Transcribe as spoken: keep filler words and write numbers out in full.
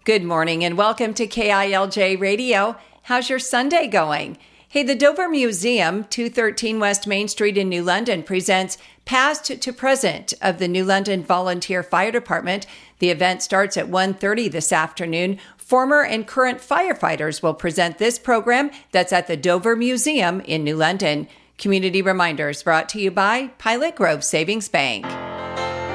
Good morning and welcome to K I L J Radio. How's your Sunday going? Hey, the Dover Museum, two thirteen West Main Street in New London, presents Past to Present of the New London Volunteer Fire Department. The event starts at one thirty this afternoon. Former and current firefighters will present this program that's at the Dover Museum in New London. Community reminders brought to you by Pilot Grove Savings Bank.